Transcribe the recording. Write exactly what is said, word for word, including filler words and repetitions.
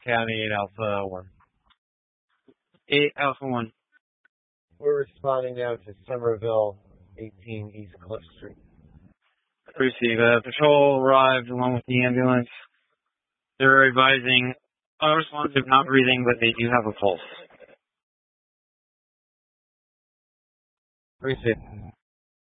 County, eight Alpha one. eight Alpha one. We're responding now to Somerville, eighteen East Cliff Street. Receive. Uh, patrol arrived along with the ambulance. They're advising unresponsive, not breathing, but they do have a pulse. Receive.